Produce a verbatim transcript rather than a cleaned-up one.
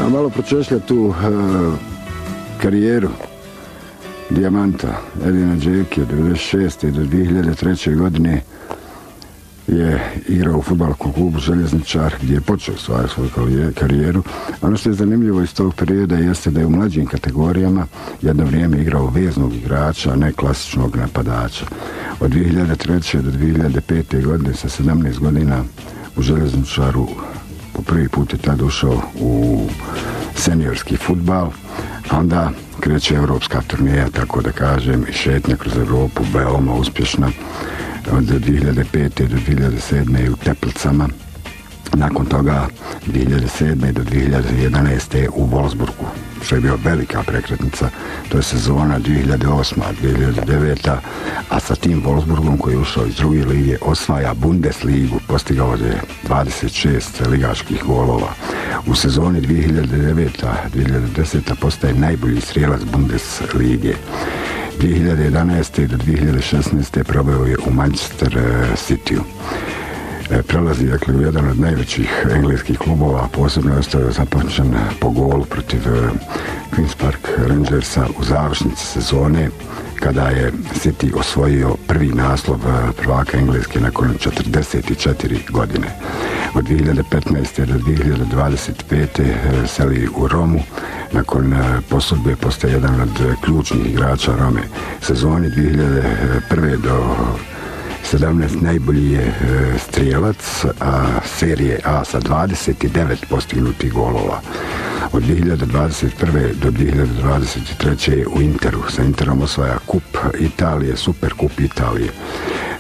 malo pročešlja tu uh, karijeru Dijamanta Edina Džeke od devedeset šeste do dvije hiljade treće. godine je igrao u fudbalskom klubu Željezničar gdje je počeo svoju svoju karijeru. Ono što je zanimljivo iz tog perioda jeste da je u mlađim kategorijama jedno vrijeme igrao veznog igrača, a ne klasičnog napadača. Od dvije hiljade treće. do dvije hiljade pete. godine sa sedamnaest godina u Željezničaru po prvi put je tada ušao u seniorski fudbal, a onda kreće evropska turneja, tako da kažem, i šetnja kroz Evropu, veoma uspješna, od dvije hiljade pete. do dvije hiljade sedme. u Teplicama. Nakon toga dvije hiljade sedme. do dvije hiljade jedanaeste. u Wolfsburgu, što je bio velika prekretnica. To je sezona dvije hiljade osme. do dvije hiljade devete. a sa tim Wolfsburgom koji je ušao iz druge lige osvaja Bundesligu, postigao je dvadeset šest ligaških golova. U sezoni dvije hiljade devete. do dvije hiljade desete. postaje najbolji strijelac Bundeslige. dvije hiljade jedanaeste. do dvije hiljade šesnaeste. probao je u Manchester Cityu. Prelazi dakle u jedan od najvećih engleskih klubova, posebno je ostao zapamćen po golu protiv Queen's Park Rangersa u završnici sezone, kada je City osvojio prvi naslov prvaka Engleske nakon četrdeset četiri godine. Od dvije hiljade petnaeste. do dvije hiljade dvadeset pete. seli u Romu. Nakon posudbe postaje jedan od ključnih igrača Rome. Sezoni dvije hiljade prve. do sedamnaeste. najbolji je strijelac, a serije A sa dvadeset devet postignutih golova. Od dvije hiljade dvadeset prve. do dvije hiljade dvadeset treće. u Interu. Sa Interom osvaja kup Italije, Super kup Italije.